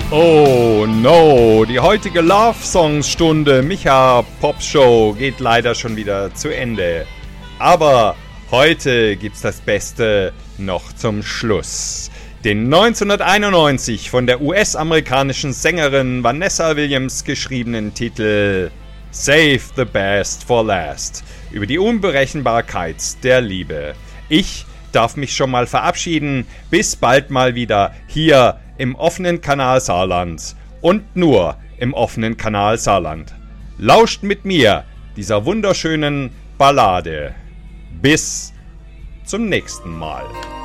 Oh no, die heutige Love Songs Stunde Micha Pop Show geht leider schon wieder zu Ende. Aber heute gibt's das Beste noch zum Schluss. Den 1991 von der US-amerikanischen Sängerin Vanessa Williams geschriebenen Titel Save the Best for Last über die Unberechenbarkeit der Liebe. Ich darf mich schon mal verabschieden. Bis bald mal wieder hier im offenen Kanal Saarland und nur im offenen Kanal Saarland. Lauscht mit mir dieser wunderschönen Ballade. Bis zum nächsten Mal.